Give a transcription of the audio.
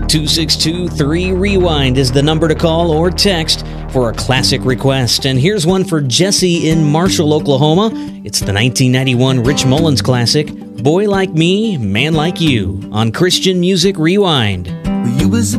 262-3REWIND is the number to call or text for a classic request. And here's one for Jesse in Marshall, Oklahoma. It's the 1991 Rich Mullins classic, Boy Like Me, Man Like You, on Christian Music Rewind. You was